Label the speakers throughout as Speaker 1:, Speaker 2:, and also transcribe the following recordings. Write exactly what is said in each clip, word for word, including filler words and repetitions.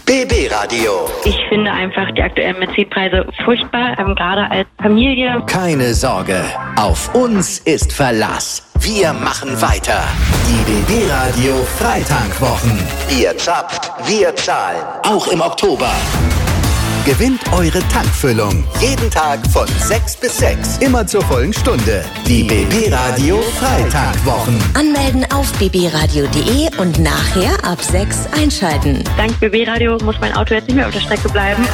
Speaker 1: B B Radio.
Speaker 2: Ich finde einfach die aktuellen Benzinpreise furchtbar, ähm, gerade als Familie.
Speaker 1: Keine Sorge, auf uns ist Verlass. Wir machen weiter. Die B B Radio Freitankwwochen. Ihr zapft, wir zahlen. Auch im Oktober. Gewinnt eure Tankfüllung. Jeden Tag von sechs bis sechs. Immer zur vollen Stunde. Die B B Radio Freitankwwochen.
Speaker 3: Anmelden auf b b radio punkt d e und nachher ab sechs einschalten.
Speaker 2: Dank B B Radio muss mein Auto jetzt nicht mehr auf der Strecke bleiben.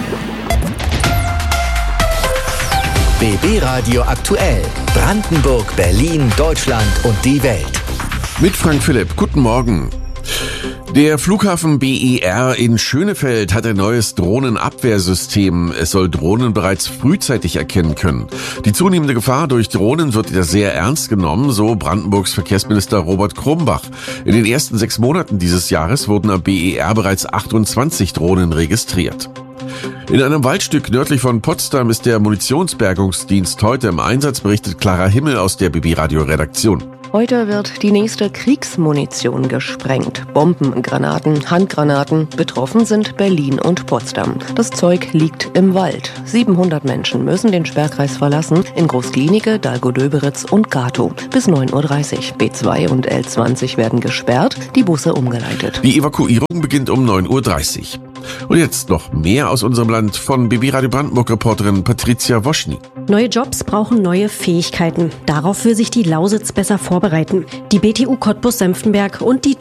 Speaker 1: B B Radio aktuell. Brandenburg, Berlin, Deutschland und die Welt.
Speaker 4: Mit Frank Philipp. Guten Morgen. Der Flughafen B E R in Schönefeld hat ein neues Drohnenabwehrsystem. Es soll Drohnen bereits frühzeitig erkennen können. Die zunehmende Gefahr durch Drohnen wird wieder sehr ernst genommen, so Brandenburgs Verkehrsminister Robert Krumbach. In den ersten sechs Monaten dieses Jahres wurden am B E R bereits achtundzwanzig Drohnen registriert. In einem Waldstück nördlich von Potsdam ist der Munitionsbergungsdienst heute im Einsatz, berichtet Clara Himmel aus der B B Radio Redaktion.
Speaker 5: Heute wird die nächste Kriegsmunition gesprengt. Bomben, Granaten, Handgranaten. Betroffen sind Berlin und Potsdam. Das Zeug liegt im Wald. siebenhundert Menschen müssen den Sperrkreis verlassen. In Groß-Glienicke, Dahlgow-Döberitz und Gatow. Bis neun Uhr dreißig. B zwei und L zwanzig werden gesperrt, die Busse umgeleitet.
Speaker 4: Die Evakuierung beginnt um neun Uhr dreißig. Und jetzt noch mehr aus unserem Land von B B Radio Brandenburg-Reporterin Patricia Woschny.
Speaker 6: Neue Jobs brauchen neue Fähigkeiten. Darauf will sich die Lausitz besser vorbereiten. Die B T U Cottbus-Senftenberg und die